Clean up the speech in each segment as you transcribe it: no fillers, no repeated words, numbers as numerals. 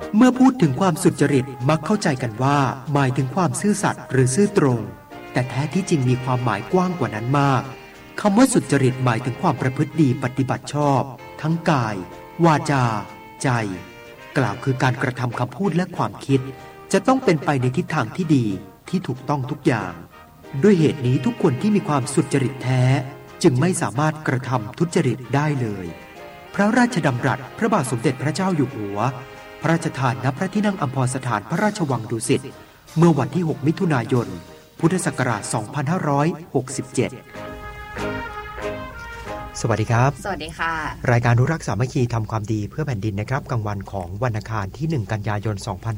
เมื่อพูดถึงความสุจริตมักเข้าใจกันว่าหมายถึงความซื่อสัตย์หรือซื่อตรงแต่แท้ที่จริงมีความหมายกว้างกว่านั้นมากคำว่าสุจริตหมายถึงความประพฤติดีปฏิบัติชอบทั้งกายวาจาใจกล่าวคือการกระทำคำพูดและความคิดจะต้องเป็นไปในทิศทางที่ดีที่ถูกต้องทุกอย่างด้วยเหตุนี้ทุกคนที่มีความสุจริตแท้จึงไม่สามารถกระทำทุจริตได้เลยพระราชดำรัสพระบาทสมเด็จพระเจ้าอยู่หัวพระราชทานณพระที่นั่งอัมพรสถานพระราชวังดุสิตเมื่อวันที่6มิถุนายนพุทธศักราช2567สวัสดีครับสวัสดีค่ะรายการรู้รักสามัคคีทำความดีเพื่อแผ่นดินนะครับกลางวันของวันอังคารที่1กันยายน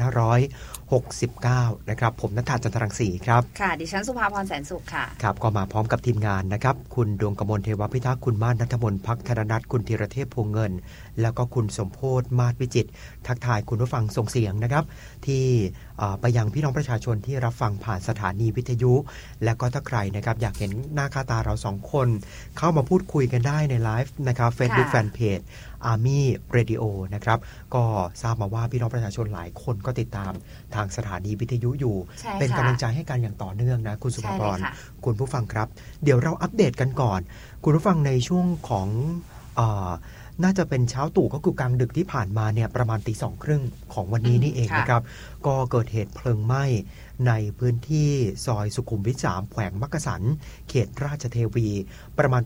2569นะครับผมณัฐ จันทรังสีครับค่ะดิฉันสุภาพรแสนสุขค่ะครับก็มาพร้อมกับทีมงานนะครับคุณดวงกมลเทวพิทักษ์คุณมาศ ณัฐมนต์ภักธรนัทคุณธีรเทพพวงเงินแล้วก็คุณสมโพธิ์มาศวิจิตรทักทายคุณผู้ฟังส่งเสียงนะครับที่ไปยังพี่น้องประชาชนที่รับฟังผ่านสถานีวิทยุและก็ถ้าใครนะครับอยากเห็นหน้าค่าตาเรา2คนเข้ามาพูดคุยกันได้ในไลฟ์นะครับ Facebook Fanpage Army Radio นะครับก็ทราบมาว่าพี่น้องประชาชนหลายคนก็ติดตามทางสถานีวิทยุอยู่เป็นกำลังใจให้กันอย่างต่อเนื่องนะคุณสุภพรคุณผู้ฟังครับเดี๋ยวเราอัปเดตกันก่อนคุณผู้ฟังในช่วงของน่าจะเป็นเช้าตู่ก็คือกลางดึกที่ผ่านมาเนี่ยประมาณ 2:30 ของวันนี้นี่เองนะครับก็เกิดเหตุเพลิงไหม้ในพื้นที่ซอยสุขุมวิท 3แขวงมักกะสันเขตราชเทวีประมาณ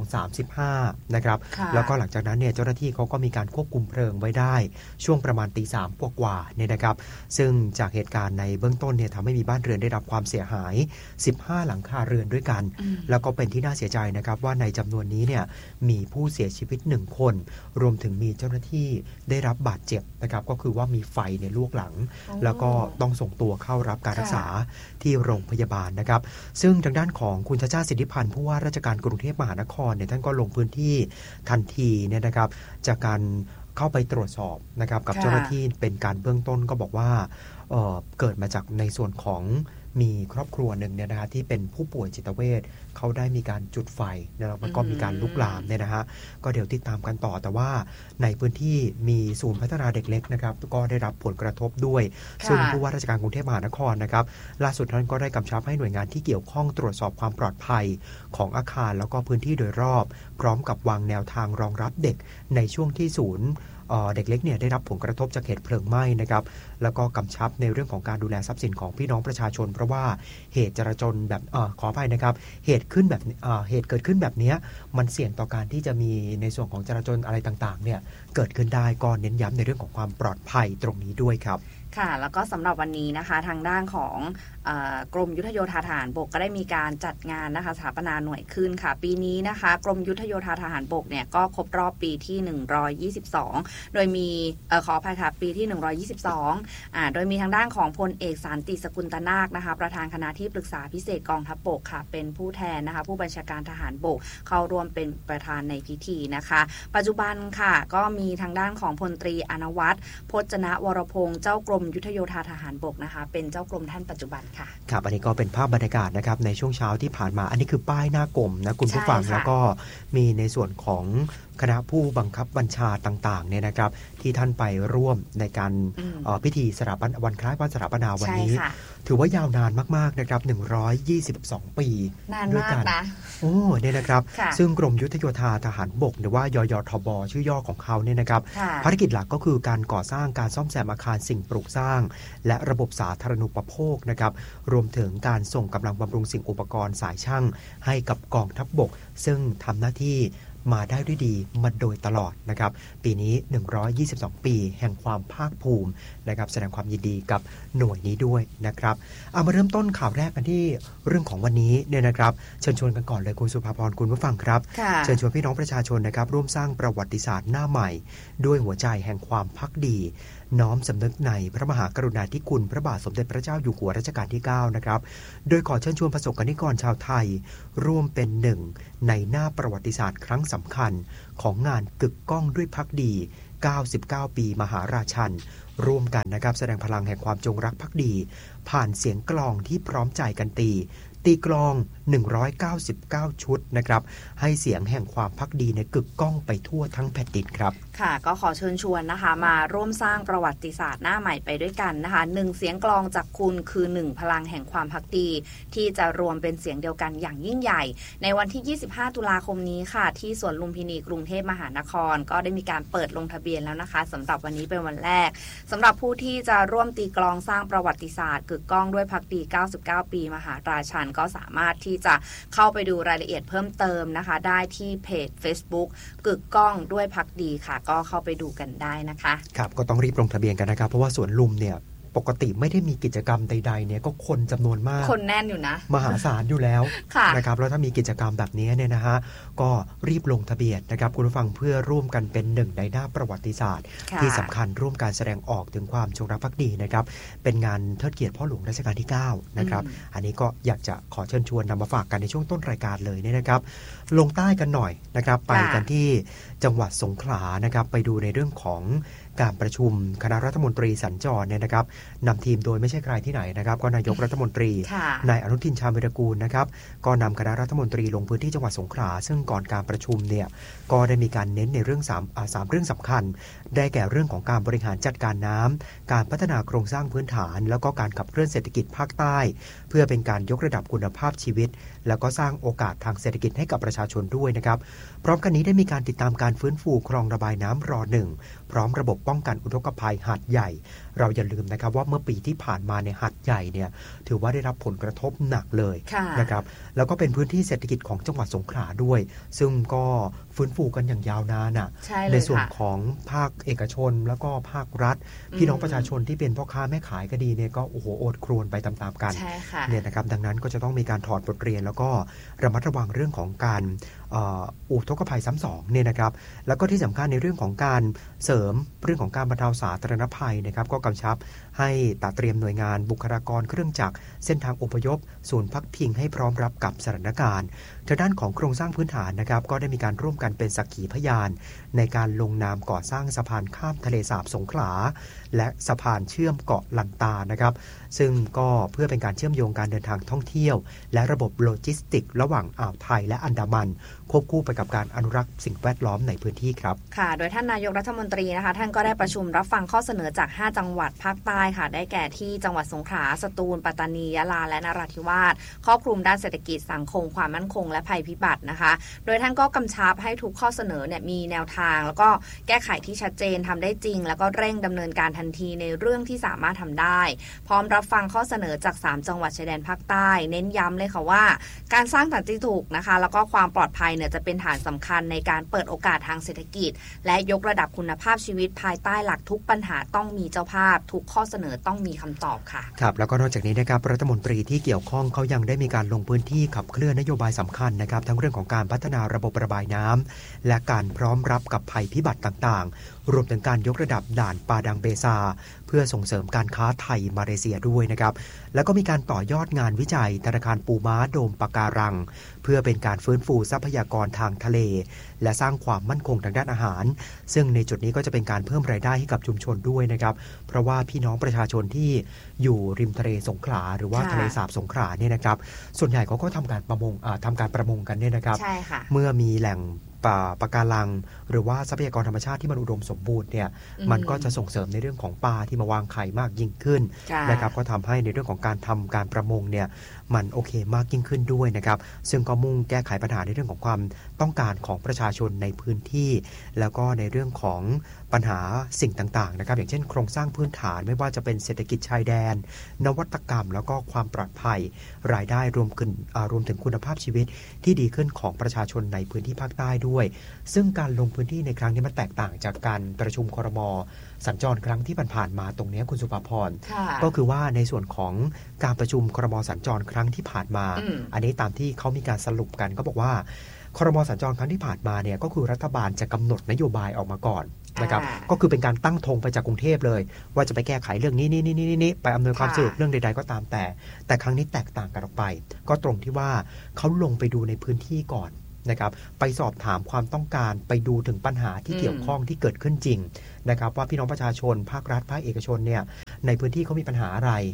2:35 นะครับแล้วก็หลังจากนั้นเนี่ยเจ้าหน้าที่เขาก็มีการควบคุมเพลิงไว้ได้ช่วงประมาณ 3:00 กว่าๆเนี่ยนะครับซึ่งจากเหตุการณ์ในเบื้องต้นเนี่ยทำให้มีบ้านเรือนได้รับความเสียหาย15หลังคาเรือนด้วยกันแล้วก็เป็นที่น่าเสียใจนะครับว่าในจำนวนนี้เนี่ยมีผู้เสียชีวิต1คนรวมถึงมีเจ้าหน้าที่ได้รับบาดเจ็บนะครับก็คือว่ามีไฟในลวกหลังแล้วก็ต้องส่งตัวเข้ารับการรักษาที่โรงพยาบาลนะครับซึ่งทางด้านของคุณชาชาติ สิทธิพันธ์ผู้ว่าราชการกรุงเทพมหานครเนี่ยท่านก็ลงพื้นที่ทันทีเนี่ยนะครับจากการเข้าไปตรวจสอบนะครับกับเจ้าหน้าที่เป็นการเบื้องต้นก็บอกว่าเกิดมาจากในส่วนของมีครอบครัวหนึ่งเนี่ยนะฮะที่เป็นผู้ป่วยจิตเวชเขาได้มีการจุดไฟแล้วมันก็มีการลุกลามเนี่ยนะฮะก็เดี๋ยวติดตามกันต่อแต่ว่าในพื้นที่มีศูนย์พัฒนาเด็กเล็กนะครับก็ได้รับผลกระทบด้วยซึ่งผู้ว่าราชการกรุงเทพมหานครนะครับล่าสุดท่านก็ได้กำชับให้หน่วยงานที่เกี่ยวข้องตรวจสอบความปลอดภัยของอาคารแล้วก็พื้นที่โดยรอบพร้อมกับวางแนวทางรองรับเด็กในช่วงที่ศูนย์เด็กเล็กเนี่ยได้รับผลกระทบจากเหตุเพลิงไหม้นะครับแล้วก็กำชับในเรื่องของการดูแลทรัพย์สินของพี่น้องประชาชนเพราะว่าเหตุจราจรแบบขออภัยนะครับเหตุเกิดขึ้นแบบนี้มันเสี่ยงต่อการที่จะมีในส่วนของจราจรอะไรต่างๆเนี่ยเกิดขึ้นได้ก็เน้นย้ำในเรื่องของความปลอดภัยตรงนี้ด้วยครับค่ะแล้วก็สำหรับวันนี้นะคะทางด้านของกรมยุทธโยธาทหารบกก็ได้มีการจัดงานนะคะสถาปนาหน่วยขึ้นค่ะปีนี้นะคะกรมยุทธโยธาทหารบกเนี่ยก็ครบรอบปีที่122โดยมีขออภัยค่ะปีที่122โดยมีทางด้านของพลเอกสันติสกุลตนาคนะคะประธานคณะที่ปรึกษาพิเศษกองทัพบกค่ะเป็นผู้แทนนะคะผู้บัญชาการทหารบกเข้าร่วมเป็นประธานในพิธีนะคะปัจจุบันค่ะก็มีทางด้านของพลตรีอนวัฒน์พจนวรพงษ์เจ้ากรมยุทธโยธาทหารบกนะคะเป็นเจ้ากรมท่านปัจจุบันค่ะครับอันนี้ก็เป็นภาพบรรยากาศนะครับในช่วงเช้าที่ผ่านมาอันนี้คือป้ายหน้ากรมนะคุณผู้ฟังแล้วก็มีในส่วนของคณะผู้บังคับบัญชาต่างๆเนี่ยนะครับที่ท่านไปร่วมในการพิธีสถาปนาวันคล้ายวันสถาปนาวันนี้ถือว่ายาวนานมากๆนะครับ122 ปีด้วยกันนะโอ้เนี่ยนะครับซึ่งกรมยุทธโยธาทหารบกหรือว่ายยทบชื่อย่อของเขาเนี่ยนะครับภารกิจหลักก็คือการก่อสร้างการซ่อมแซมอาคารสิ่งปลูกสร้างและระบบสาธารณูปโภคนะครับรวมถึงการส่งกำลังบำรุงสิ่งอุปกรณ์สายช่างให้กับกองทัพบกซึ่งทำหน้าที่มาได้ด้วยดีมาโดยตลอดนะครับปีนี้122 ปีแห่งความภาคภูมินะครับแสดงความยินดีกับหน่วยนี้ด้วยนะครับเอามาเริ่มต้นข่าวแรกกันที่เรื่องของวันนี้เนี่ยนะครับเชิญชวนกันก่อนเลยคุณสุภาพรคุณผู้ฟังครับเชิญชวนพี่น้องประชาชนนะครับร่วมสร้างประวัติศาสตร์หน้าใหม่ด้วยหัวใจแห่งความภักดีน้อมสำนึกในพระมหากรุณาธิคุณพระบาทสมเด็จพระเจ้าอยู่หัวรัชกาลที่9นะครับโดยขอเชิญชวนประสบกนิกรชาวไทยร่วมเป็นหนึ่งในหน้าประวัติศาสตร์ครั้งสำคัญของงานกึกก้องด้วยภักดี99 ปีมหาราชันร่วมกันนะครับแสดงพลังแห่งความจงรักภักดีผ่านเสียงกลองที่พร้อมใจกันตีตีกลอง199ชุดนะครับให้เสียงแห่งความภักดีในกึกก้องไปทั่วทั้งแผ่นดินครับค่ะก็ขอเชิญชวนนะคะมาร่วมสร้างประวัติศาสตร์หน้าใหม่ไปด้วยกันนะคะ1เสียงกลองจากคุณคือ1พลังแห่งความภักดีที่จะรวมเป็นเสียงเดียวกันอย่างยิ่งใหญ่ในวันที่25ตุลาคมนี้ค่ะที่สวนลุมพินีกรุงเทพมหานครก็ได้มีการเปิดลงทะเบียนแล้วนะคะสำหรับวันนี้เป็นวันแรกสำหรับผู้ที่จะร่วมตีกลองสร้างประวัติศาสตร์กึกก้องด้วยภักดี99ปีมหาราชันก็สามารถที่จะเข้าไปดูรายละเอียดเพิ่มเติมนะคะได้ที่เพจ Facebook กึกก้องด้วยภักดีค่ะก็เข้าไปดูกันได้นะคะครับก็ต้องรีบลงทะเบียนกันนะครับเพราะว่าสวนลุมเนี่ยปกติไม่ได้มีกิจกรรมใดๆเนี่ยก็คนจำนวนมากคนแน่นอยู่นะมหาศาลอยู่แล้ว นะครับแล้วถ้ามีกิจกรรมแบบนี้เนี่ยนะฮะก็รีบลงทะเบียนนะครับคุณผู้ฟังเพื่อร่วมกันเป็นหนึ่งในหน้าประวัติศาสตร์ที่สำคัญร่วมการแสดงออกถึงความจงรักภักดีนะครับเป็นงานเทิดเกียรติพ่อหลวงรัชกาลที่9นะครับอันนี้ก็อยากจะขอเชิญชวนนำมาฝากกันในช่วงต้นรายการเลยเนี่ยนะครับลงใต้กันหน่อยนะครับไปกันที่จังหวัดสงขลานะครับไปดูในเรื่องของการประชุมคณะรัฐมนตรีสัญจรเนี่ยนะครับนำทีมโดยไม่ใช่ใครที่ไหนนะครับก็นายกรัฐมนตรีนายอนุทินชาญวิรากูลนะครับก็นำคณะรัฐมนตรีลงพื้นที่จังหวัดสงขลาซึ่งก่อนการประชุมเนี่ยก็ได้มีการเน้นในเรื่อง3เรื่องสำคัญได้แก่เรื่องของการบริหารจัดการน้ำการพัฒนาโครงสร้างพื้นฐานแล้วก็การขับเคลื่อนเศรษฐกิจภาคใต้เพื่อเป็นการยกระดับคุณภาพชีวิตแล้วก็สร้างโอกาสทางเศรษฐกิจให้กับประชาชนด้วยนะครับพร้อมกันนี้ได้มีการติดตามการฟื้นฟูคลองระบายน้ำร.1พร้อมระบบป้องกันอุทกภัยหาดใหญ่เราอย่าลืมนะครับว่าเมื่อปีที่ผ่านมาในหาดใหญ่เนี่ยถือว่าได้รับผลกระทบหนักเลยนะครับแล้วก็เป็นพื้นที่เศรษฐกิจของจังหวัดสงขลาด้วยซึ่งก็ฟื้นฟูกันอย่างยาวนาน ในส่วนของภาคเอกชนแล้วก็ภาครัฐพี่น้องประชาชนที่เป็นพ่อค้าแม่ขายก็ดีเนี่ยก็โอ้โหโอดครวญไปตามๆกันเนี่ยนะครับดังนั้นก็จะต้องมีการถอดบทเรียนแล้วก็ระมัดระวังเรื่องของการอุทกภัยซ้ำสองเนี่ยนะครับแล้วก็ที่สำคัญในเรื่องของการเสริมเรื่องของการบรรเทาสาธารณภัยนะครับก็กำชับให้ตัดเตรียมหน่วยงานบุคลากรเครื่องจักรเส้นทางอพยพศูนย์พักพิงให้พร้อมรับกับสถานการณ์ทางด้านของโครงสร้างพื้นฐานนะครับก็ได้มีการร่วมกันเป็นสักขีพยานในการลงนามก่อสร้างสะพานข้ามทะเลสาบสงขลาและสะพานเชื่อมเกาะลันตานะครับซึ่งก็เพื่อเป็นการเชื่อมโยงการเดินทางท่องเที่ยวและระบบโลจิสติกระหว่างอ่าวไทยและอันดามันควบคู่ไปกับการอนุรักษ์สิ่งแวดล้อมในพื้นที่ครับค่ะโดยท่านนายกรัฐมนตรีนะคะท่านก็ได้ประชุมรับฟังข้อเสนอจาก5จังหวัดภาคใต้ค่ะได้แก่ที่จังหวัดสงขลาสตูลปัตตานียะลาและนราธิวาสครอบคลุมด้านเศรษฐกิจสังคมความมั่นคงและภัยพิบัตินะคะโดยท่านก็กำชับให้ทุกข้อเสนอเนี่ยมีแนวทางแล้วก็แก้ไขที่ชัดเจนทำได้จริงแล้วก็เร่งดำเนินการทันทีในเรื่องที่สามารถทำได้พร้อมรับฟังข้อเสนอจาก3จังหวัดชายแดนภาคใต้เน้นย้ำเลยค่ะว่าการสร้างสันติสุขนะคะแล้วก็ความปลอดภัยเนี่ยจะเป็นฐานสำคัญในการเปิดโอกาสทางเศรษฐกิจและยกระดับคุณภาพชีวิตภายใต้หลักทุกปัญหาต้องมีเจ้าภาพทุกข้อเสนอต้องมีคำตอบค่ะครับแล้วก็นอกจากนี้นะครับรัฐมนตรีที่เกี่ยวข้องเขายังได้มีการลงพื้นที่ขับเคลื่อนนโยบายสำคัญนะครับทั้งเรื่องของการพัฒนาระบบระบายน้ำและการพร้อมรับกับภัยพิบัติต่างๆรวมถึงการยกระดับด่านปาดังเบซาเพื่อส่งเสริมการค้าไทยมาเลเซียด้วยนะครับแล้วก็มีการต่อยอดงานวิจัยธนาคารปูม้าโดมปะการังเพื่อเป็นการฟื้นฟูทรัพยากรทางทะเลและสร้างความมั่นคงทางด้านอาหารซึ่งในจุดนี้ก็จะเป็นการเพิ่มรายได้ให้กับชุมชนด้วยนะครับเพราะว่าพี่น้องประชาชนที่อยู่ริมทะเลสงขลาหรือว่าทะเลสาบสงขลาเนี่ยนะครับส่วนใหญ่เขาก็ทำการประมงกันเนี่ยนะครับเมื่อมีแหล่งปะการังหรือว่าทรัพยากรธรรมชาติที่มันอุดมสมบูรณ์เนี่ยมันก็จะส่งเสริมในเรื่องของปลาที่มาวางไข่มากยิ่งขึ้นนะครับก็ทำให้ในเรื่องของการทำการประมงเนี่ยมันโอเคมากยิ่งขึ้นด้วยนะครับซึ่งก็มุ่งแก้ไขปัญหาในเรื่องของความต้องการของประชาชนในพื้นที่แล้วก็ในเรื่องของปัญหาสิ่งต่างๆนะครับอย่างเช่นโครงสร้างพื้นฐานไม่ว่าจะเป็นเศรษฐกิจชายแดนนวัตกรรมแล้วก็ความปลอดภัยรายได้รวมถึงคุณภาพชีวิตที่ดีขึ้นของประชาชนในพื้นที่ภาคใต้ด้วยซึ่งการลงพื้นที่ในครั้งนี้มันแตกต่างจากการประชุมครม.สัญจรครั้งที่ผ่านมาตรงนี้คุณสุภาพรก็คือว่าในส่วนของการประชุมครม.สัญจรครั้งที่ผ่านมาอันนี้ตามที่เขามีการสรุปกันก็บอกว่าครม.สัญจรครั้งที่ผ่านมาเนี่ยก็คือรัฐบาลจะกำหนดนโยบายออกมาก่อนนะครับก็คือเป็นการตั้งธงไปจากกรุงเทพเลยว่าจะไปแก้ไขเรื่องนี้ไปอำนวยความสะดวกเรื่องใดๆก็ตามแต่ครั้งนี้แตกต่างกันออกไปก็ตรงที่ว่าเขาลงไปดูในพื้นที่ก่อนนะครับไปสอบถามความต้องการไปดูถึงปัญหาที่เกี่ยวข้องที่เกิดขึ้นจริงนะครับว่าพี่น้องประชาชนภาครัฐภาคเอกชนเนี่ยในพื้นที่เขามีปัญหาอะไร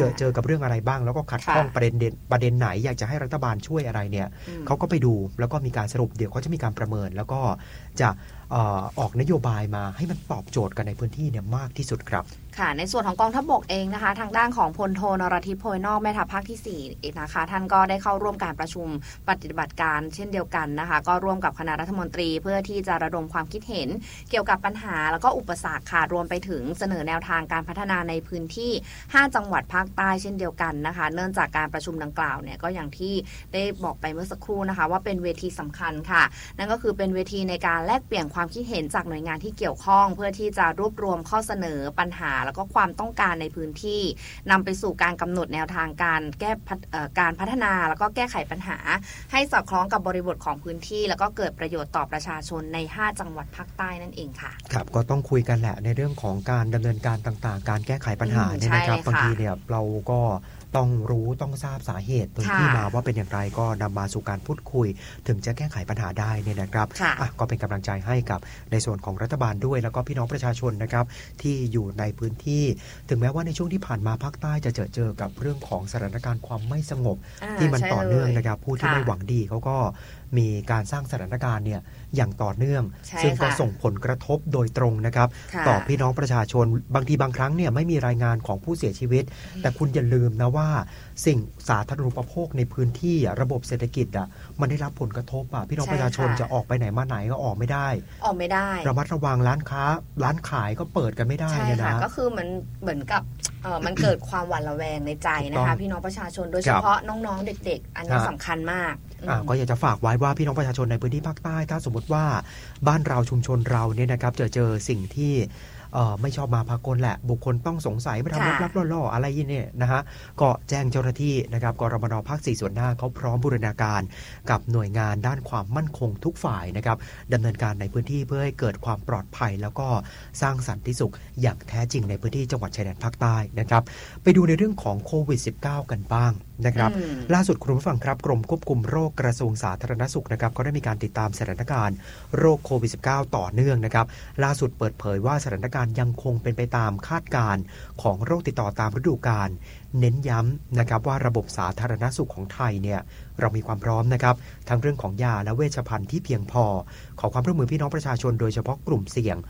เจอกับเรื่องอะไรบ้างแล้วก็ขัดข้องประเด็นไหนอยากจะให้รัฐบาลช่วยอะไรเนี่ยเขาก็ไปดูแล้วก็มีการสรุปเดี๋ยวเขาจะมีการประเมินแล้วก็จะออกนโยบายมาให้มันตอบโจทย์กันในพื้นที่เนี่ยมากที่สุดครับค่ะในส่วนของกองทัพบกเองนะคะทางด้านของพลโทนรทิพย์โพยนอกแม่ทัพภาคที่4นะคะท่านก็ได้เข้าร่วมการประชุมปฏิบัติการเช่นเดียวกันนะคะก็ร่วมกับคณะรัฐมนตรีเพื่อที่จะระดมความคิดเห็นเกี่ยวกับปัญหาแล้วก็อุปสรรคค่ะรวมไปถึงเสนอแนวทางการพัฒนาในพื้นที่5จังหวัดภาคใต้เช่นเดียวกันนะคะเนื่องจากการประชุมดังกล่าวเนี่ยก็อย่างที่ได้บอกไปเมื่อสักครู่นะคะว่าเป็นเวทีสำคัญค่ะนั่นก็คือเป็นเวทีในการแลกเปลี่ยนความคิดเห็นจากหน่วยงานที่เกี่ยวข้องเพื่อที่จะรวบรวมข้อเสนอปัญหาแล้วก็ความต้องการในพื้นที่นำไปสู่การกำหนดแนวทางการพัฒนาแล้วก็แก้ไขปัญหาให้สอดคล้องกับบริบทของพื้นที่แล้วก็เกิดประโยชน์ต่อประชาชนใน5จังหวัดภาคใต้นั่นเองค่ะครับก็ต้องคุยกันแหละในเรื่องของการดำเนินการต่างๆการแก้ไขปัญหาเนี่ยนะครับบางทีเนี่ยเราก็ต้องรู้ต้องทราบสาเหตุที่มาว่าเป็นอย่างไรก็นำมาสู่การพูดคุยถึงจะแก้ไขปัญหาได้เนี่ยนะครับก็เป็นกำลังใจให้กับในส่วนของรัฐบาลด้วยแล้วก็พี่น้องประชาชนนะครับที่อยู่ในพื้นที่ถึงแม้ว่าในช่วงที่ผ่านมาภาคใต้จะเจอกับเรื่องของสถานการณ์ความไม่สงบที่มันต่อเนื่องนะครับผู้ที่ไม่หวังดีเขาก็มีการสร้างสถานการณ์เนี่ยอย่างต่อเนื่องซึ่งก็ส่งผลกระทบโดยตรงนะครับต่อพี่น้องประชาชนบางทีบางครั้งเนี่ยไม่มีรายงานของผู้เสียชีวิตแต่คุณอย่าลืมนะว่าสิ่งสาธารณูปโภคในพื้นที่ระบบเศรษฐกิจมันได้รับผลกระทบพี่น้องประชาชนจะออกไปไหนมาไหนก็ออกไม่ได้ระมัดระวังร้านค้าร้านขายก็เปิดกันไม่ได้เนี่ยนะก็คือมันเหมือนกับมันเกิดความหวาดระแวงในใจนะคะพี่น้องประชาชนโดยเฉพาะน้องๆเด็กๆอันนี้สำคัญมากก็อยากจะฝากไว้ว่าพี่น้องประชาชนในพื้นที่ภาคใต้ถ้าสมมติว่าบ้านเราชุมชนเราเนี่ยนะครับเจอสิ่งที่ไม่ชอบมาพากลแหละบุคคลต้องสงสัยมาทำลับๆล่อๆอะไรเนี่ยนะฮะก็แจ้งเจ้าหน้าที่นะครับกรมน.ภาค4ส่วนหน้าเขาพร้อมบูรณาการกับหน่วยงานด้านความมั่นคงทุกฝ่ายนะครับดำเนินการในพื้นที่เพื่อให้เกิดความปลอดภัยแล้วก็สร้างสันติสุขอย่างแท้จริงในพื้นที่จังหวัดชายแดนภาคใต้นะครับไปดูในเรื่องของโควิด -19 กันบ้างนะครับล่าสุดคุณผู้ฟังครับกรมควบคุมโรคกระทรวงสาธารณสุขนะครับก็ได้มีการติดตามสถานการณ์โรคโควิด -19 ต่อเนื่องนะครับล่าสุดเปิดเผยว่าสถานการณ์ยังคงเป็นไปตามคาดการณ์ของโรคติดต่อตามฤดูกาลเน้นย้ำนะครับว่าระบบสาธารณสุขของไทยเนี่ยเรามีความพร้อมนะครับทั้งเรื่องของยาและเวชภัณฑ์ที่เพียงพอขอความร่วมมือพี่น้องประชาชนโดยเฉพาะกลุ่มเสี่ยง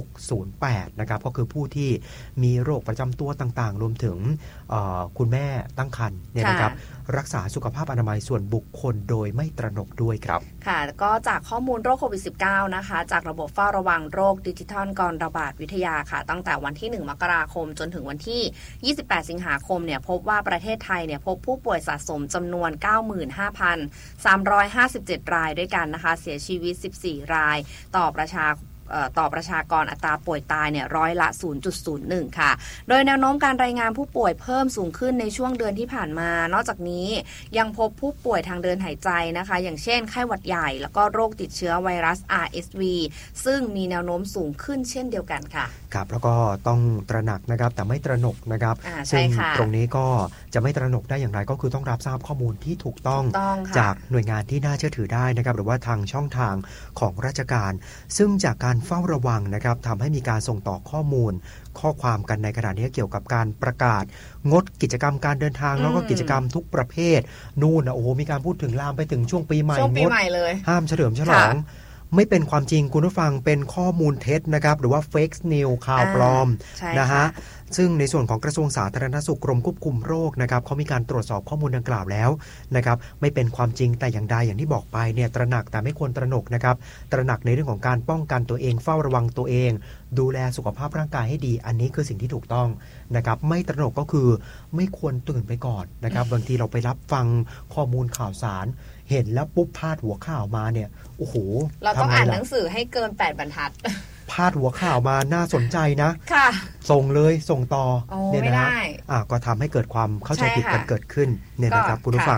608นะครับก็คือผู้ที่มีโรคประจำตัวต่างๆรวมถึงคุณแม่ตั้งครรภ์เนี่ยนะครับรักษาสุขภาพอนามัยส่วนบุคคลโดยไม่ตระหนกด้วยครับค่ะก็จากข้อมูลโรคโควิด -19 นะคะจากระบบเฝ้าระวังโรคดิจิทัลกรระบาดวิทยาค่ะตั้งแต่วันที่1มกราคมจนถึงวันที่28สิงหาคมเนี่ยพบว่าประเทศไทยเนี่ยพบผู้ป่วยสะสมจำนวน 95,357 รายด้วยกันนะคะเสียชีวิต14รายต่อประชากรอัตราป่วยตายเนี่ยร้อยละ 0.01 ค่ะโดยแนวโน้มการรายงานผู้ป่วยเพิ่มสูงขึ้นในช่วงเดือนที่ผ่านมานอกจากนี้ยังพบผู้ป่วยทางเดินหายใจนะคะอย่างเช่นไข้หวัดใหญ่แล้วก็โรคติดเชื้อไวรัส RSV ซึ่งมีแนวโน้มสูงขึ้นเช่นเดียวกันค่ะครับแล้วก็ต้องตระหนักนะครับแต่ไม่ตระหนกนะครับซึ่งตรงนี้ก็จะไม่ตระหนกได้อย่างไรก็คือต้องรับทราบข้อมูลที่ถูกต้องจากหน่วยงานที่น่าเชื่อถือได้นะครับหรือว่าทางช่องทางของราชการซึ่งจากการเฝ้าระวังนะครับทำให้มีการส่งต่อข้อมูลข้อความกันในขณะนี้เกี่ยวกับการประกาศงดกิจกรรมการเดินทางแล้วก็กิจกรรมทุกประเภทนู่นนะโอ้โหมีการพูดถึงลามไปถึงช่วงปีใหม่งดห้ามเฉลิมฉลองไม่เป็นความจริงคุณผู้ฟังเป็นข้อมูลเท็จนะครับหรือว่า fake news ข่าวปลอมนะฮะซึ่งในส่วนของกระทรวงสาธารณสุขกรมควบคุมโรคนะครับเขามีการตรวจสอบข้อมูลดังกล่าวแล้วนะครับไม่เป็นความจริงแต่อย่างใดอย่างที่บอกไปเนี่ยตระหนักแต่ไม่ควรตระหนกนะครับตระหนักในเรื่องของการป้องกันตัวเองเฝ้าระวังตัวเองดูแลสุขภาพร่างกายให้ดีอันนี้คือสิ่งที่ถูกต้องนะครับไม่ตระหนกก็คือไม่ควรตื่นไปก่อนนะครับบางทีเราไปรับฟังข้อมูลข่าวสารเห็นแล้วปุ๊บพาดหัวข่าวมาเนี่ยโอ้โหเราต้องอ่านหนังสือให้เกิน8บรรทัดพาดหัวข่าวมาน่าสนใจนะส่งเลยส่งต่อเนี่ยนะฮะก็ทำให้เกิดความเข้าใจผิดกันเกิดขึ้นเนี่ยนะครับคุณผู้ฟัง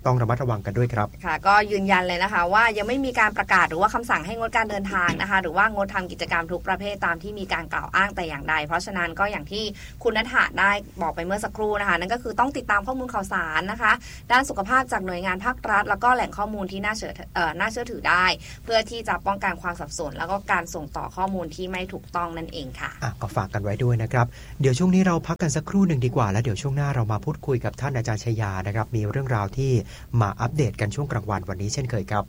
ต้องระมัดระวังกันด้วยครับค่ะก็ยืนยันเลยนะคะว่ายังไม่มีการประกาศหรือว่าคำสั่งให้งดการเดินทางนะคะหรือว่างดทำกิจกรรมทุกประเภทตามที่มีการกล่าวอ้างแต่อย่างใดเพราะฉะนั้นก็อย่างที่คุณณัฐาได้บอกไปเมื่อสักครู่นะคะนั่นก็คือต้องติดตามข้อมูลข่าวสารนะคะด้านสุขภาพจากหน่วยงานภาครัฐแล้วก็แหล่งข้อมูลที่น่าเชื่อถือได้เพื่อที่จะป้องกันความสับสนแล้วก็การส่งต่อข้อมูลที่ไม่ถูกต้องนั่นเองค่ะก็ฝากกันไว้ด้วยนะครับเดี๋ยวช่วงนี้เราพักกันสักครู่หนึ่งดีกว่าแล้วเดี๋ยวช่วงหน้าเรามาพูดคุยกับท่านอาจารย์ชยานะครับมีเรื่องราวที่มาอัปเดตกันช่วงกลางวันวันนี้เช่นเคยครับ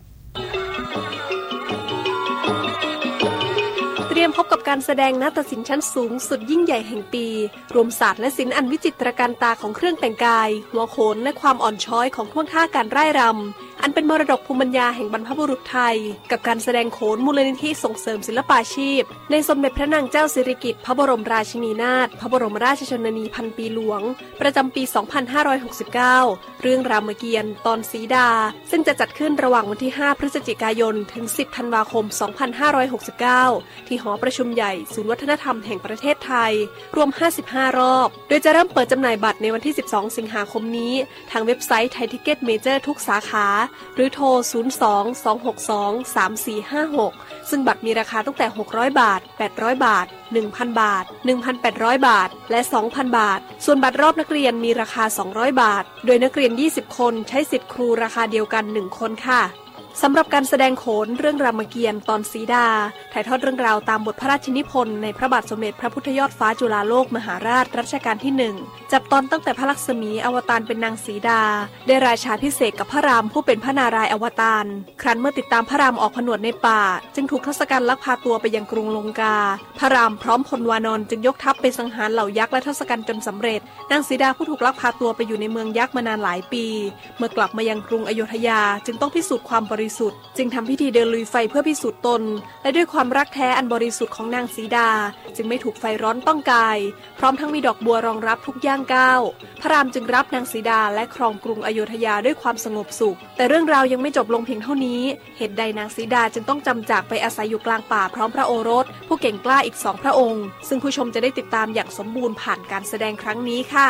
เตรียมพบกับการแสดงนาฏศิลป์ชั้นสูงสุดยิ่งใหญ่แห่งปีรวมศาสตร์และศิลป์อันวิจิตรการตาของเครื่องแต่งกายหัวโขนและความอ่อนช้อยของท่วงท่าการร่ายรำอันเป็นมรดกภูมิปัญญาแห่งบรรพบุรุษไทยกับการแสดงโขนมูลนิธิส่งเสริมศิลปาชีพในสมเด็จพระนางเจ้าสิริกิติ์พระบรมราชินีนาถพระบรมราชชนนีพันปีหลวงประจำปี 2569 เรื่องรามเกียรติ์ตอนสีดาซึ่งจะจัดขึ้นระหว่างวันที่ 5 พฤศจิกายนถึง 10 ธันวาคม 2569 ที่หอประชุมใหญ่ศูนย์วัฒนธรรมแห่งประเทศไทยรวม 55 รอบโดยจะเริ่มเปิดจำหน่ายบัตรในวันที่ 12 สิงหาคมนี้ทางเว็บไซต์ไทยทิเก็ตเมเจอร์ทุกสาขาหรือโทร 02-262-3456 ซึ่งบัตรมีราคาตั้งแต่ 600 บาท 800 บาท 1,000 บาท 1,800 บาท และ 2,000 บาท ส่วนบัตรรอบนักเรียนมีราคา 200 บาท โดยนักเรียน 20 คนใช้สิทธิ์ครูราคาเดียวกัน 1 คนค่ะสำหรับการแสดงโขนเรื่องรามเกียรติ์ตอนสีดาถ่ายทอดเรื่องราวตามบทพระราชนิพนธ์ในพระบาทสมเด็จพระพุทธยอดฟ้าจุฬาโลกมหาราชรัชกาลที่1จับตอนตั้งแต่พระลักษมีอวตารเป็นนางสีดาได้ราชาภิเษกกับพระรามผู้เป็นพระนารายณ์อวตารครั้นเมื่อติดตามพระรามออกผนวดในป่าจึงถูกทศกัณฐ์ลักพาตัวไปยังกรุงลงกาพระรามพร้อมพลวานนท์จึงยกทัพไปสังหารเหล่ายักษ์และทศกัณฐ์จนสำเร็จนางสีดาผู้ถูกลักพาตัวไปอยู่ในเมืองยักษ์มานานหลายปีเมื่อกลับมายังกรุงอโยธยาจึงต้องพิสูจน์ความบริสุทธิ์จึงทำพิธีเดินลุยไฟเพื่อพิสูจน์ตนและด้วยความรักแท้อันบริสุทธิ์ของนางสีดาจึงไม่ถูกไฟร้อนต้องกายพร้อมทั้งมีดอกบัวรองรับทุกย่างก้าวพระรามจึงรับนางสีดาและครองกรุงอโยธยาด้วยความสงบสุขแต่เรื่องราวยังไม่จบลงเพียงเท่านี้เหตุใดนางสีดาจึงต้องจำจากไปอาศัยอยู่กลางป่าพร้อมพระโอรสผู้เก่งกล้าอีก2 พระองค์ซึ่งผู้ชมจะได้ติดตามอย่างสมบูรณ์ผ่านการแสดงครั้งนี้ค่ะ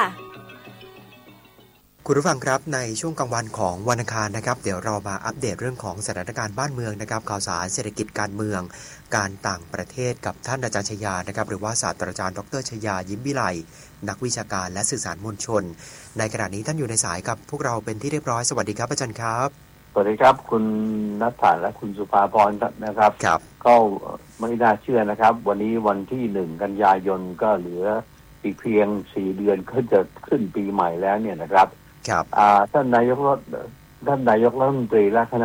คุณผู้ฟังครับในช่วงกลางวันของวันอังคารนะครับเดี๋ยวเรามาอัปเดตเรื่องของสถานการณ์บ้านเมืองนะครับข่าวสารเศรษฐกิจการเมืองการต่างประเทศกับท่านอาจารย์ชยานะครับหรือว่าศาสตราจารย์ดร.ชยายิ้มวิไลนักวิชาการและสื่อสารมวลชนในขณะนี้ท่านอยู่ในสายกับพวกเราเป็นที่เรียบร้อยสวัสดีครับอาจารย์ครับสวัสดีครับคุณณัฐาและคุณสุภาพรนะครับครับก็ไม่น่าเชื่อนะครับวันนี้วันที่1 กันยายนก็เหลืออีกเพียง4 เดือนก็จะขึ้นปีใหม่แล้วเนี่ยนะครับครับท่านนายกรัฐมนตรีและคณะ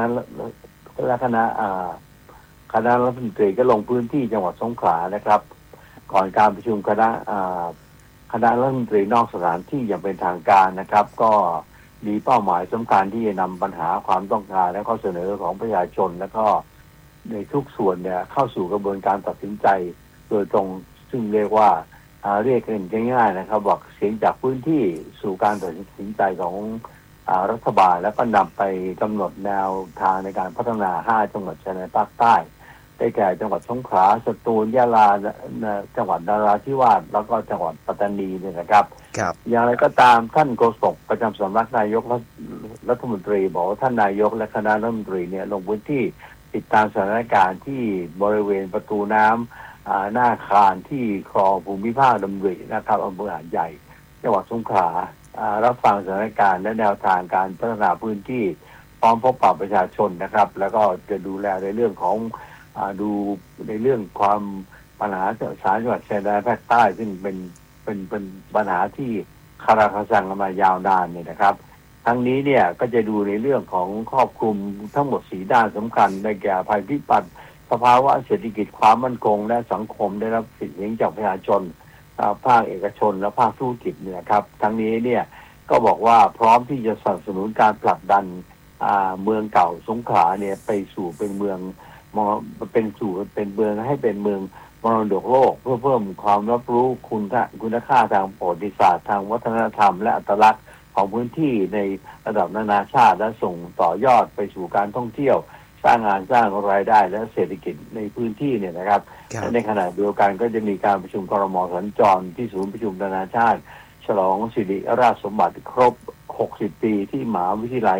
รัฐมนตรีก็ลงพื้นที่จังหวัดสงขลานะครับก่อนการประชุมคณะรัฐมนตรีนอกสถานที่อย่างเป็นทางการนะครับก็มีเป้าหมายสำคัญที่จะนำปัญหาความต้องการและข้อเสนอของประชาชนและก็ในทุกส่วนเนี่ยเข้าสู่กระบวนการตัดสินใจโดยตรงซึ่งเรียกว่าเรียกกันง่ายๆนะครับบอกเสียงจากพื้นที่สู่การตัดสินใจของรัฐบาลแล้วก็นำไปกำหนดแนวทางในการพัฒนา5 จังหวัดชายแดนภาคใต้ได้แก่จังหวัดสงขลาสตูลยะลาจังหวัดนราธิวาสแล้วก็จังหวัดปัตตานีเนี่ยนะครับอย่างไรก็ตามท่านโฆษกประจำสำนักนายกรัฐมนตรีบอกว่าท่านนายกและคณะรัฐมนตรีเนี่ยลงพื้นที่ติดตามสถานการณ์ที่บริเวณประตูน้ำหน้าคารที่คลองภูมิภาคดำรินะครับอำเภอหาดใหญ่จังหวัดสงขลารับฟังสถานการณ์และแนวทางการพัฒนาพื้นที่พร้อมพบปะประชาชนนะครับแล้วก็จะดูแลในเรื่องของดูในเรื่องความปัญหา3 จังหวัดชายแดนภาคใต้ซึ่งเป็นปัญหาที่คาราคาซังมายาวนานเนี่ยนะครับทั้งนี้เนี่ยก็จะดูในเรื่องของครอบคลุมทั้งหมด4 ด้านสำคัญได้แก่ภัยพิบัติสภาวะเศรษฐกิจความมั่นคงและสังคมได้รับเสียงจากประชาชนภาคเอกชนและภาคธุรกิจเนี่ยครับทั้งนี้เนี่ยก็บอกว่าพร้อมที่จะสนับสนุนการผลักดันเมืองเก่าสงขลาเนี่ยไปสู่เป็นเมืองเป็นเมืองให้เป็นเมืองมรดกโลกเพื่อเพิ่มความรับรู้คุณค่าทางประวัติศาสตร์ทางวัฒนธรรมและอัตลักษณ์ของพื้นที่ในระดับนานาชาติและส่งต่อยอดไปสู่การท่องเที่ยวสร้างงานสร้างรายได้และเศรษฐกิจในพื้นที่เนี่ยนะครับในขณะเดียวกันก็จะมีการประชุมครม.สัญจรที่ศูนย์ประชุมนานาชาติฉลองสิริราชสมบัติครบ60 ปีที่มหาวิทยาลัย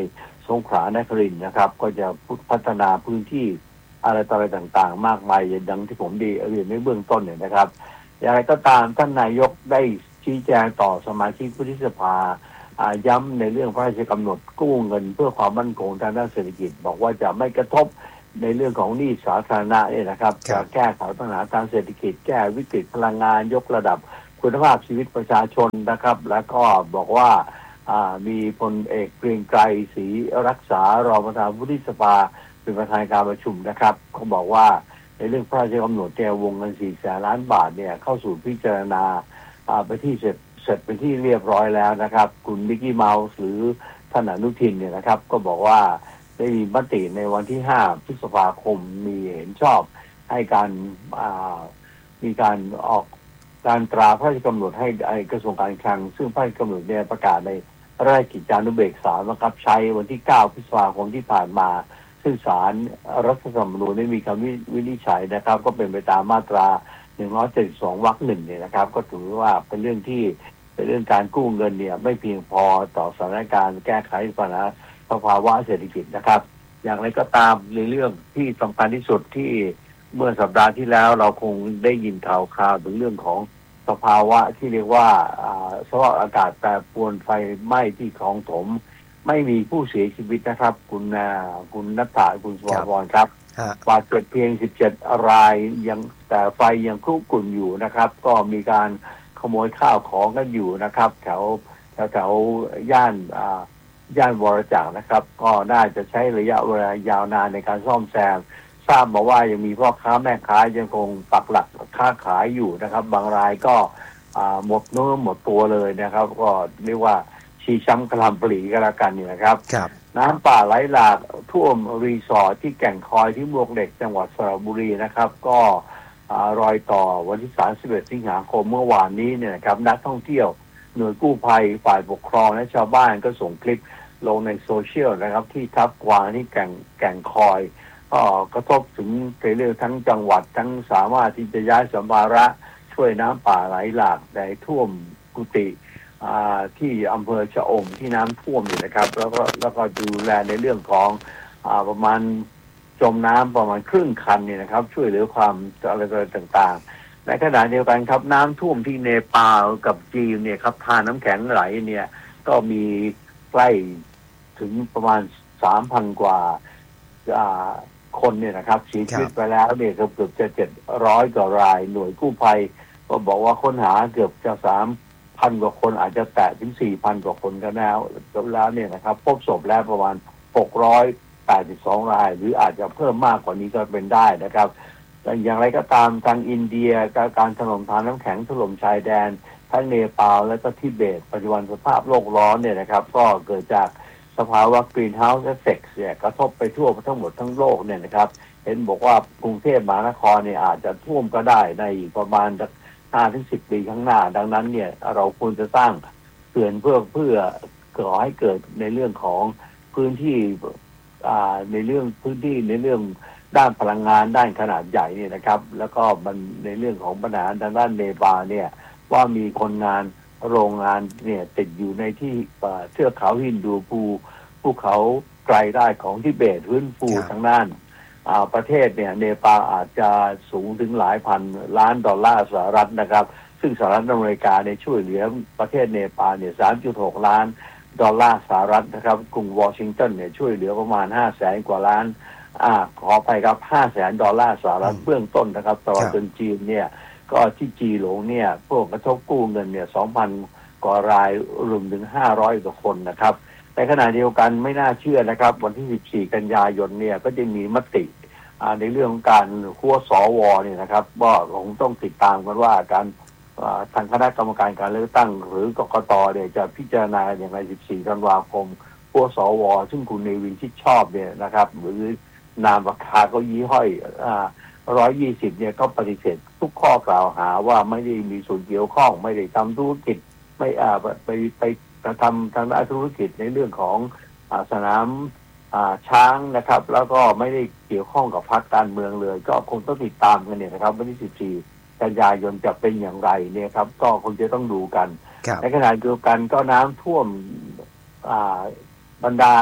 สงขลานครินทร์นะครับก็จะพัฒนาพื้นที่อะไรต่ออะไรต่างๆมากมายดังที่ผมได้เรียนในเบื้องต้นเนี่ยนะครับอย่างไรก็ตามท่านนายกได้ชี้แจงต่อสมาชิกวุฒิสภาย้ำในเรื่องพระราชกำหนดกู้เงินเพื่อความมั่นคงทางด้านเศรษฐกิจบอกว่าจะไม่กระทบในเรื่องของหนี้สาธารณะเนี่ยนะครับจะแก้ไขปัญหาทางเศรษฐกิจแก้วิกฤตพลังงานยกระดับคุณภาพชีวิตประชาชนนะครับแล้วก็บอกว่ามีพลเอกเกรียงไกรศรีรักษารองประธานวุฒิสภาเป็นประธานการประชุมนะครับเขาบอกว่าในเรื่องพระราชกำหนดวงเงิน400,000 ล้านบาทเนี่ยเข้าสู่พิจารณาไปที่เสร็จเป็นที่เรียบร้อยแล้วนะครับคุณมิกกี้เมาส์หรือท่านอนุทินเนี่ยนะครับก็บอกว่าได้มีมติในวันที่5 พฤษภาคมมีเห็นชอบให้การมีการออกการตราพระราชกำหนดให้กระทรวงการคลังซึ่งพระราชกำหนดเนี่ยประกาศในราชกิจจานุเบกษาบังคับใช้วันที่9 พฤษภาคมที่ผ่านมาซึ่งศาลรัฐธรรมนูญได้มีคำวินิจฉัยนะครับก็เป็นไปตามมาตรา172 วรรค 1เนี่ยนะครับก็ถือว่าเป็นเรื่องที่เป็นเรื่องการกู้เงินเนี่ยไม่เพียงพอต่อสถานการณ์แก้ไขปัญหาภาวะเศรษฐกิจนะครับอย่างไรก็ตามในเรื่องที่สำคัญที่สุดที่เมื่อสัปดาห์ที่แล้วเราคงได้ยินข่าวถึงเรื่องของสภาวะที่เรียกว่าสภาพอากาศแปรปรวนไฟไหม้ที่คลองถมไม่มีผู้เสียชีวิตนะครับคุณณัฐาคุณสวรรณครับบาดเจ็บเพียง17 รายยังแต่ไฟยังคลุกกลุ่นอยู่นะครับก็มีการขโมยข้าวของกันอยู่นะครับแถวย่านวรจักรนะครับก็น่าจะใช้ระยะเวลายาวนานในการซ่อมแซมทราบมาว่ายังมีพ่อค้าแม่ค้ายังคงปักหลักค้าขายอยู่นะครับบางรายก็หมดเนื้อหมดตัวเลยนะครับก็เรียกว่าชีช้ำกระลำปลีก็แล้วกันนี่นะครับน้ำป่าไหลหลากท่วมรีสอร์ทที่แก่งคอยที่มวกเหล็กจังหวัดสระบุรีนะครับก็รอยต่อวันที่31 สิงหาคมเมื่อวานนี้เนี่ยนะครับนักท่องเที่ยวหน่วยกู้ภัยฝ่ายปกครองและชาวบ้านก็ส่งคลิปลงในโซเชียลนะครับที่ทับกวางที่แก่งคอยก็กระทบถึงในเรื่องทั้งจังหวัดทั้งสามารถที่จะย้ายสัมภาระช่วยน้ำป่าไหลหลากในท่วมกุฏิที่อำเภอชะอมที่น้ำท่วมอยู่นะครับแล้วก็ดูแลในเรื่องของประมาณจมน้ำประมาณครึ่งคันเนี่ยนะครับช่วยเหลือความอะไรต่างๆในขณะเดียวกันครับน้ำท่วมที่เนปาลกับจีนเนี่ยครับทานน้ำแข็งไหลเนี่ยก็มีใกล้ถึงประมาณ 3,000 กว่าคนเนี่ยนะครับเสียชีวิตไปแล้วเนี่ยเกือบจะ700 กว่ารายหน่วยกู้ภัยก็บอกว่าค้นหาเกือบจะ3,000 กว่าคนอาจจะแตะถึง 4,000 กว่าคนกันแล้วเนี่ยนะครับพบศพแล้วประมาณ682 รายหรืออาจจะเพิ่มมากกว่านี้ก็เป็นได้นะครับแต่อย่างไรก็ตามทางอินเดียการถล่มทานน้ำแข็งถล่มชายแดนทั้งเนปาลและก็ทิเบตปัจจุบันสภาพโลกร้อนเนี่ยนะครับก็เกิดจากสภาวะ Greenhouse Effect เนี่ยกระทบไปทั่วทั้งหมดทั้งโลกเนี่ยนะครับเห็นบอกว่ากรุงเทพมหานครเนี่ยอาจจะท่วมก็ได้ในประมาณ5-10 ปีข้างหน้าดังนั้นเนี่ยเราควรจะสร้างเขื่อนเพื่อก่อให้เกิดในเรื่องของพื้นที่ในเรื่องพื้นที่ในเรื่องด้านพลังงานด้านขนาดใหญ่เนี่ยนะครับแล้วก็มันในเรื่องของปัญหาทางด้านเนปาลเนี่ยว่ามีคนงานโรงงานเนี่ยติดอยู่ในที่เทือกเขาหินดูภูเขาไกลได้ของทิเบตพื้นฟูทางด้านประเทศเนี่ยเนปาลอาจจะสูงถึงหลายพันล้านดอลลาร์สหรัฐนะครับซึ่งสหรัฐอเมริกาเนี่ยช่วยเหลือประเทศเนปาลเนี่ย 3.6 ล้านดอลลาร์สหรัฐนะครับกรุงวอชิงตันเนี่ยช่วยเหลือประมาณ 500,000 กว่าล้านขอไปครับ 500,000 ดอลลาร์สหรัฐเบื้องต้นนะครับตลอดจนจีนเนี่ยก็ที่จีหลงเนี่ยพวกกระทบกู้เงินเนี่ย 2,000 กว่ารายรวมถึง500 กว่าคนนะครับในขณะเดียวกันไม่น่าเชื่อนะครับวันที่14 กันยายนเนี่ยก็จะมีมติในเรื่องของการคั่วสวเนี่ยนะครับว่าคงต้องติดตามกันว่าการทางคณะกรรมการการเลือกตั้งหรือกกตเนี่ยจะพิจารณาอย่างไร14 ธันวาคมคั่วสวซึ่งคุณเนวินชิดชอบเนี่ยนะครับหรือนามปากกาก็ยี่ห้อย120เนี่ยก็ปฏิเสธทุกข้อกล่าวหาว่าไม่ได้มีส่วนเกี่ยวข้องไม่ได้ทำธุรกิจไม่ไปกระทำทางด้านธุรกิจในเรื่องของสนามช้างนะครับแล้วก็ไม่ได้เกี่ยวข้องกับพรรคการเมืองเลยก็คงต้องติดตามกันเนี่ยนะครับวันที่14 กันยายนจะเป็นอย่างไรเนี่ยครับก็คงจะต้องดูกันในขณะเดียวกันก็น้ำท่วมบรรดา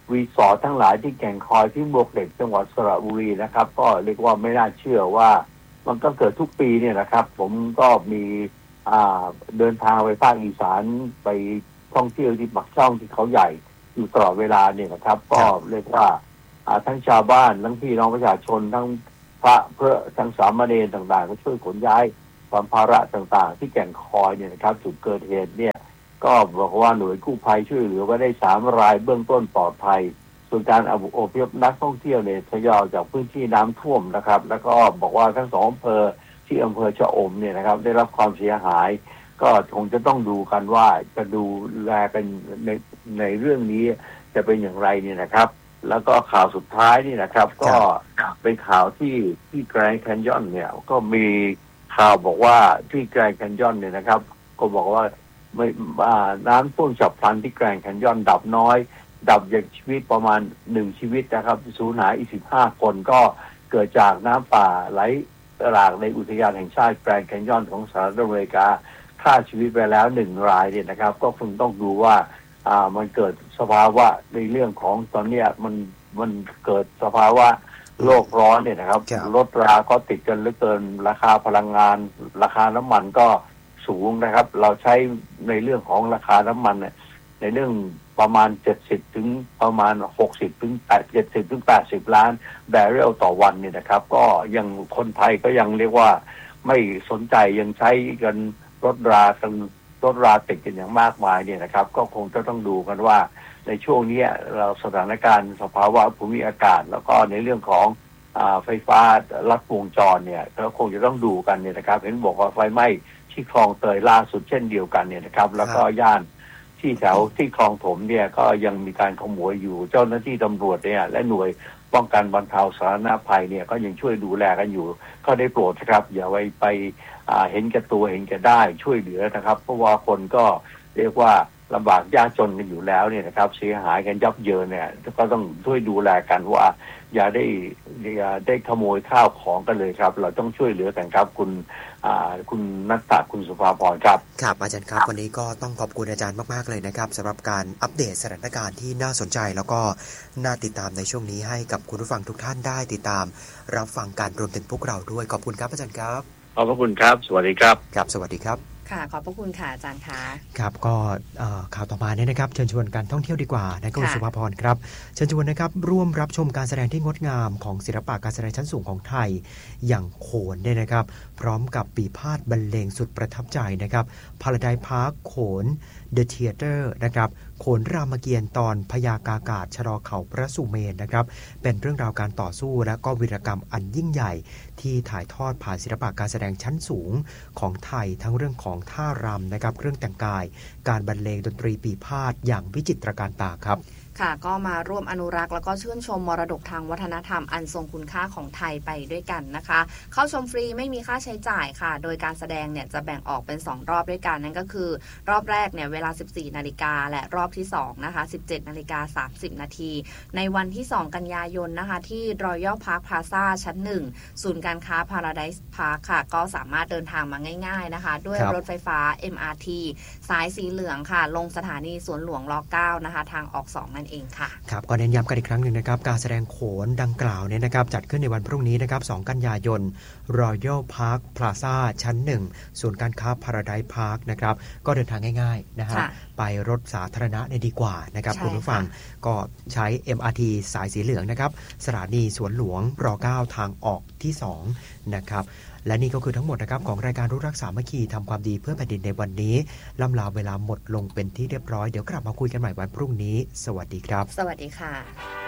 รีสอร์ททั้งหลายที่แก่งคอยที่บวกเหล็กจังหวัดสระบุรีนะครับก็เรียกว่าไม่น่าเชื่อว่ามันก็เกิดทุกปีเนี่ยนะครับผมก็มีเดินทางไปภาคอีสานไปท่องเที่ยวที่ปักช่องที่เขาใหญ่อยู่ตลอดเวลาเนี่ยนะครับก็เรียกว่าทั้งชาวบ้านทั้งพี่น้องประชาชนทั้งพระเพื่อทั้งสามเณรต่างๆก็ช่วยขนย้ายสัมภาระต่างๆที่แก่งคอยเนี่ยนะครับจุดเกิดเหตุเนี่ยก็บอกว่าหน่วยกู้ภัยช่วยเหลือไว้ได้3 รายเบื้องต้นปลอดภัยส่วนการอพยพนักท่องเที่ยวเนี่ยทยอยจากพื้นที่น้ำท่วมนะครับแล้วก็บอกว่าทั้ง2 อำเภอที่อำเภอชะอมเนี่ยนะครับได้รับความเสียหายก็คงจะต้องดูกันว่าจะดูแลกันในเรื่องนี้จะเป็นอย่างไรเนี่ยนะครับแล้วก็ข่าวสุดท้ายนี่นะครับก็เป็นข่าวที่แกรนด์แคนยอนเนี่ยก็มีข่าวบอกว่าที่แกรนด์แคนยอนเนี่ยนะครับก็บอกว่าน้ำท่วมฉับพลันที่แกรนด์แคนยอนดับน้อยดับจากชีวิตประมาณ1 ชีวิตนะครับสูญหายอีก15 คนก็เกิดจากน้ำป่าไหลหลากในอุทยานแห่งชาติแกรนด์แคนยอนของสหรัฐอเมริกาฆ่าชีวิตไปแล้ว1 รายเนี่ยนะครับก็คงต้องดูว่ามันเกิดสภาวะในเรื่องของตอนนี้มันเกิดสภาวะโลกร้อนเนี่ยนะครับรถราก็ติดกันเหลือเกินราคาพลังงานราคาน้ำมันก็สูงนะครับเราใช้ในเรื่องของราคาน้ำมันเนี่ยในเรื่องประมาณ70ถึงประมาณ60ถึง70ถึง80 ล้านแบเรลต่อวันเนี่ยนะครับก็ยังคนไทยก็ยังเรียกว่าไม่สนใจยังใช้กันรถราติดกันอย่างมากมายเนี่ยนะครับก็คงจะต้องดูกันว่าในช่วงนี้เราสถานการณ์สภาวะภูมิอากาศแล้วก็ในเรื่องของไฟฟ้าลัดวงจรเนี่ยก็คงจะต้องดูกันเนี่ยนะครับเห็นบอกว่าไฟไหม้ที่คลองเตยล่าสุดเช่นเดียวกันเนี่ยนะครับแล้วก็ย่านที่แถวที่คลองถมเนี่ยก็ยังมีการขโมยอยู่เจ้าหน้าที่ตำรวจเนี่ยและหน่วยป้องกันบรรเทาสาธารณภัยเนี่ยก็ยังช่วยดูแลกันอยู่ก็ได้โปรดนะครับอย่าไปเห็นแก่ตัวเห็นแก่ได้ช่วยเหลือนะครับเพราะว่าคนก็เรียกว่าลำบากยากจนกันอยู่แล้วเนี่ยนะครับเสียหายกันยับเยินเนี่ยก็ต้องช่วยดูแลกันว่าอย่าได้ขโมยข้าวของกันเลยครับเราต้องช่วยเหลือกันครับคุณนัทศักดิ์คุณสุภาพรครับครับอาจารย์ครับวันนี้ก็ต้องขอบคุณอาจารย์มากๆเลยนะครับสำหรับการอัปเดตสถานการณ์ที่น่าสนใจแล้วก็น่าติดตามในช่วงนี้ให้กับคุณผู้ฟังทุกท่านได้ติดตามรับฟังการรวมถึงพวกเราด้วยขอบคุณครับอาจารย์ครับขอบพระคุณครับสวัสดีครับครับสวัสดีครับค่ะขอบพระคุณค่ะอาจารย์คะครับก็ข่าวต่อมาเนี่ยนะครับเชิญชวนการท่องเที่ยวดีกว่านะคุณสุภาพรครับเชิญชวนนะครับร่วมรับชมการแสดงที่งดงามของศิลปะการแสดงชั้นสูงของไทยอย่างโขนเนี่ยนะครับพร้อมกับปีพาทย์บรรเลงสุดประทับใจนะครับ Paradise Park โขน The Theater นะครับโขนรามเกียรติ์ตอนพญากากาศชะลอเขาพระสุเมรุนะครับเป็นเรื่องราวการต่อสู้และก็วีรกรรมอันยิ่งใหญ่ที่ถ่ายทอดผ่านศิลปะการแสดงชั้นสูงของไทยทั้งเรื่องของท่ารำนะครับเครื่องแต่งกายการบรรเลงดนตรีปีพาทย์อย่างวิจิตรการตาครับค่ะก็มาร่วมอนุรักษ์แล้วก็ชื่นชมมรดกทางวัฒนธรรมอันทรงคุณค่าของไทยไปด้วยกันนะคะเข้าชมฟรีไม่มีค่าใช้จ่ายค่ะโดยการแสดงเนี่ยจะแบ่งออกเป็น2 รอบด้วยกันนั่นก็คือรอบแรกเนี่ยเวลา 14 นาฬิกาและรอบที่2นะคะ 17 นาฬิกา 30 นาทีในวันที่2 กันยายนนะคะที่ Royal Park Plaza ชั้น 1 ศูนย์การค้า Paradise Park ค่ะก็สามารถเดินทางมาง่ายๆนะคะด้วยรถไฟฟ้า MRT สายสีเหลืองค่ะลงสถานีสวนหลวงร9นะคะทางออก2นั่นเองค่ะครับก็เน้นย้ำกันอีกครั้งหนึ่งนะครับการแสดงโขนดังกล่าวเนี่ยนะครับจัดขึ้นในวันพรุ่งนี้นะครับ2 กันยายน Royal Park Plaza ชั้น 1 ศูนย์การค้า Paradise Park นะครับก็เดินทางง่ายๆนะฮะไปรถสาธารณะดีกว่านะครับคุณผู้ฟังก็ใช้ MRT สายสีเหลืองนะครับสถานีสวนหลวงร9ทางออกที่2นะครับและนี่ก็คือทั้งหมดนะครับของรายการรู้รักสามัคคีทำความดีเพื่อแผ่นดินในวันนี้ล่ำลาเวลาหมดลงเป็นที่เรียบร้อยเดี๋ยวกลับมาคุยกันใหม่วันพรุ่งนี้สวัสดีครับสวัสดีค่ะ